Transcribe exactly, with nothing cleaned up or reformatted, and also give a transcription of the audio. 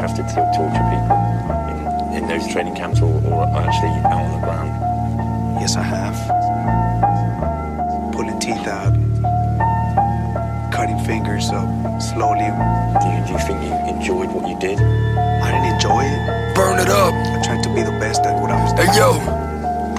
have to t- torture people in, in those training camps or, or actually out on the ground? Yes, I have. Pulling teeth out, cutting fingers up slowly. Do you, do you think you enjoyed what you did? I didn't enjoy it. Burn it up. I tried to be the best at what I was doing. Hey, yo.